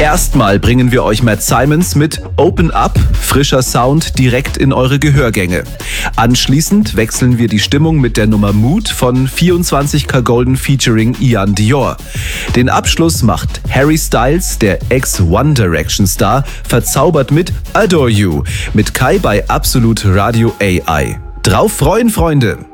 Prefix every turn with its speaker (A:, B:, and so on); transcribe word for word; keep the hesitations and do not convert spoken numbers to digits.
A: Erstmal bringen wir euch Matt Simons mit Open Up, frischer Sound direkt in eure Gehörgänge. Anschließend wechseln wir die Stimmung mit der Nummer Mood von vierundzwanzig K Golden featuring Ian Dior. Den Abschluss macht Harry Styles, der Ex-One Direction Star, verzaubert mit Adore You mit Kai bei Absolut Radio A I. Drauf freuen, Freunde!